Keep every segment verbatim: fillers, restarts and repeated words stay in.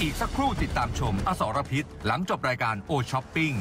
อีกสักครู่ติดตามชมอสรพิษหลังจบรายการโอช้อปปิ้ง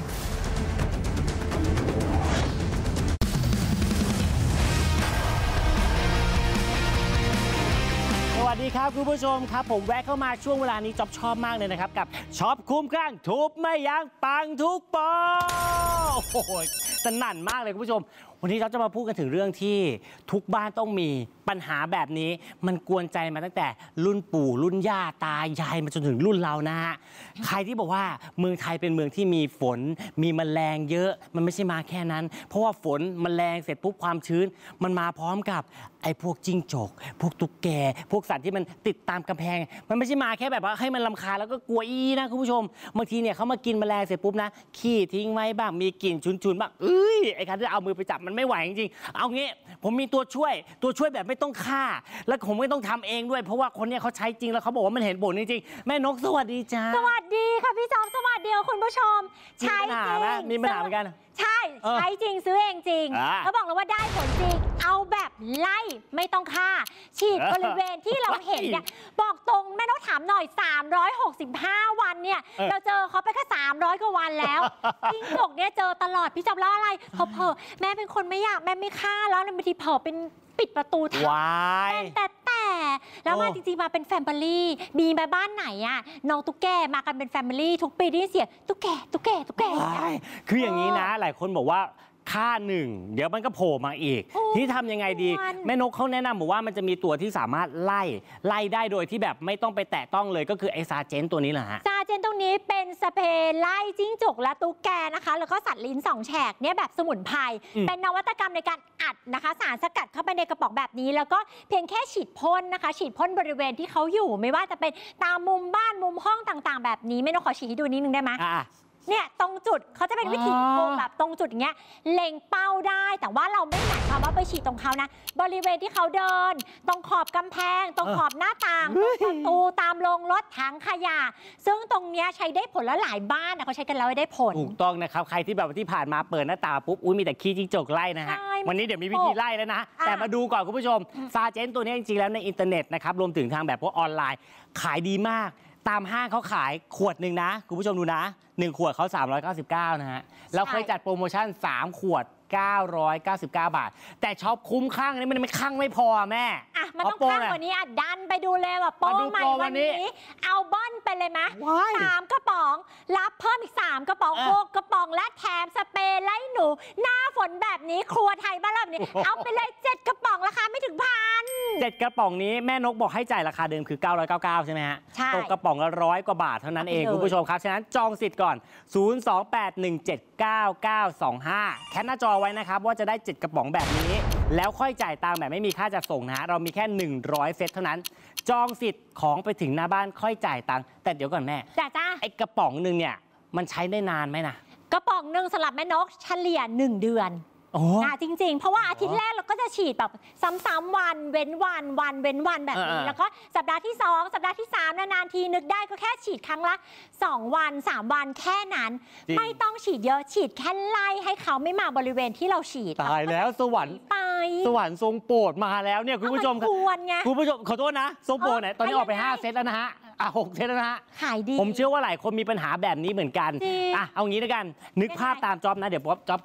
สวัสดีครับคุณผู้ชมครับผมแวะเข้ามาช่วงเวลานี้จ๊อบชอบมากเลยนะครับกับช็อปคุ้มครั่งทุบไม่ยั้งปังทุกปอโอ้โหสนั่นมากเลยคุณผู้ชมวันนี้เราจะมาพูดกันถึงเรื่องที่ทุกบ้านต้องมีปัญหาแบบนี้มันกวนใจมาตั้งแต่รุ่นปู่รุ่นย่าตายายมาจนถึงรุ่นเรานะฮะใครที่บอกว่าเมืองไทยเป็นเมืองที่มีฝนมีแมลงเยอะมันไม่ใช่มาแค่นั้นเพราะว่าฝนแมลงเสร็จปุ๊บความชื้นมันมาพร้อมกับไอ้พวกจิ้งจกพวกตุ๊กแกพวกสัตว์ที่มันติดตามกำแพงมันไม่ใช่มาแค่แบบว่าให้มันรำคาญแล้วก็กลัวอีนะคุณผู้ชมบางทีเนี่ยเขามากินแมลงเสร็จปุ๊บนะขี้ทิ้งไว้บ้างมีกลิ่นฉุนๆบ้างเอ้ยไอ้การที่เอามือไปจับมันไม่ไหวจริงๆเอางี้ผมมีตัวช่วยตัวช่วยแบบไม่ต้องฆ่าและผมไม่ต้องทำเองด้วยเพราะว่าคนเนี้ยเขาใช้จริงแล้วเขาบอกว่ามันเห็นผลจริงๆแม่นกสวัสดีจ้าสวัสดีค่ะพี่จอมสวัสดีคุณผู้ชมใช้จริงมีปัญหาเหมือนกันใช่ใช้จริงซื้อเองจริงเขาบอกเลยว่าได้ผลจริงเอาแบบไล่ไม่ต้องฆ่าฉีดบริเวณที่เราเห็นเนี่ยบอกตรงแม่ต้องถามหน่อยสามร้อยหกสิบห้าวันเนี่ยเราเจอเขาไปแค่สามร้อยกว่าวันแล้วจิ้งจกเนี่ยเจอตลอดพี่จอมแล้วอะไรเพอเพอแม่เป็นคนไม่อยากแม่ไม่ฆ่าแล้วในบางทีเผลอเป็นปิดประตูทับแต่แต่แล้วมาจริงๆมาเป็นแฟมิลี่มีมาบ้านไหนอะน้องตุ๊กแกมากันเป็นแฟมิลี่ทุกปีได้เสียตุ๊กแกตุ๊กแกตุ๊กแกคืออย่างนี้นะหลายคนบอกว่าค่าหนึ่งเดี๋ยวมันก็โผล่มาอีกที่ทำยังไงดีแม่นกเขาแนะนำบอกว่ามันจะมีตัวที่สามารถไล่ไล่ได้โดยที่แบบไม่ต้องไปแตะต้องเลยก็คือไอซาเจนตัวนี้แหละฮะซาเจนตรงนี้เป็นสเปรย์ไล่จิ้งจกและตุ๊กแกนะคะแล้วก็สัตว์ลิ้นสองแฉกเนี่ยแบบสมุนไพรเป็นนวัตกรรมในการอัดนะคะสารสกัดเข้าไปในกระป๋องแบบนี้แล้วก็เพียงแค่ฉีดพ่นนะคะฉีดพ่นบริเวณที่เขาอยู่ไม่ว่าจะเป็นตามมุมบ้านมุมห้องต่างๆแบบนี้แม่นกขอชี้ให้ดูนิดนึงได้ไหมเนี่ยตรงจุดเขาจะเป็นวิธีโกงแบบตรงจุดอย่างเงี้ยเล็งเป้าได้แต่ว่าเราไม่หมายความว่าไปฉีดตรงเขานะบริเวณที่เขาเดินตรงขอบกำแพงตรงขอบหน้าต่างตรงประตูตามโรงรถถังขยะซึ่งตรงเนี้ยใช้ได้ผลและหลายบ้านนะเขาใช้กันแล้วได้ผลถูกต้องนะครับใครที่แบบที่ผ่านมาเปิดหน้าต่างปุ๊บอุ้ยมีแต่ขี้จิ้งจกไล่นะฮะวันนี้เดี๋ยวมีวิธีไล่แล้วนะแต่มาดูก่อนคุณผู้ชมซาเจนตัวนี้จริงๆแล้วในอินเทอร์เน็ตนะครับรวมถึงทางแบบพวกออนไลน์ขายดีมากตามห้างเขาขายขวดหนึ่งนะคุณผู้ชมดูนะหนึ่งขวดเขาสามร้อยเก้าสิบเก้านะฮะเราเคยจัดโปรโมชั่นสามขวดเก้าร้อยเก้าสิบเก้าบาทแต่ช็อปคุ้มข้างนี้มันไม่ข้างไม่พอแม่อ่ะมันต้องข้างกว่านี้อ่ะดันไปดูเลยว่าโปรใหม่วันนี้เอาเบิ้ลไปเลยไหมสามกระป๋องรับเพิ่มอีกสามกระป๋องหกกระป๋องและแถมสเปรย์ไล่หนูหน้าฝนแบบนี้ครัวไทยบ้านเราแบบนี้เอาไปเลยเจ็ดกระป๋องราคาไม่ถึงพันเจ็ดกระป๋องนี้แม่นกบอกให้จ่ายราคาเดิมคือเก้าร้อยเก้าสิบเก้าใช่ไหมฮะใช่ตกกระป๋องละร้อยกว่าบาทเท่านั้นเองคุณผู้ชมครับฉะนั้นจองสิทธิ์ก่อนศูนย์ สอง แปด หนึ่ง เจ็ด เก้า เก้า สอง ห้าแคปหน้าจอไว้นะครับว่าจะได้เจ็ดกระป๋องแบบนี้แล้วค่อยจ่ายตังค์แบบไม่มีค่าจัดส่งนะฮะเรามีแค่หนึ่งร้อยเซตเท่านั้นจองสิทธิ์ของไปถึงหน้าบ้านค่อยจ่ายตังค์แต่เดี๋ยวก่อนแม่จ้าจ้าไอ้กระป๋องหนึ่งเนี่ยมันใช้ได้นานไหมนะกระป๋องหนึ่งสำหรับแม่นกเฉลี่ยหนึ่งเดือนอ่าจริงๆเพราะว่าอาทิตย์แรกเราก็จะฉีดแบบซ้ำๆวันเว้นวันวันเว้นวันแบบนี้แล้วก็สัปดาห์ที่สองสัปดาห์ที่สามนานๆทีนึกได้ก็แค่ฉีดครั้งละสองวันสามวันแค่นั้นไม่ต้องฉีดเยอะฉีดแค่ไล่ให้เขาไม่มาบริเวณที่เราฉีดตายแล้วสวรรค์ไปสวรรค์ทรงโปรดมาแล้วเนี่ยคุณผู้ชมควรไงคุณผู้ชมขอโทษนะทรงโปรดเนี่ยตอนนี้ออกไปห้าเซตแล้วนะฮะอ่ะหกเซตแล้วนะฮะขายดีผมเชื่อว่าหลายคนมีปัญหาแบบนี้เหมือนกันอ่ะเอางี้แล้วกันนึกภาพตามจ๊อบนะเดี๋ยวจ๊อบ